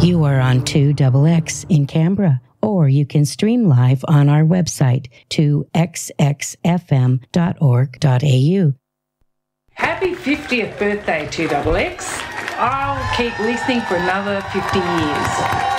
You are on 2XX in Canberra, or you can stream live on our website, 2xxfm.org.au. Happy 50th birthday, 2XX. I'll keep listening for another 50 years.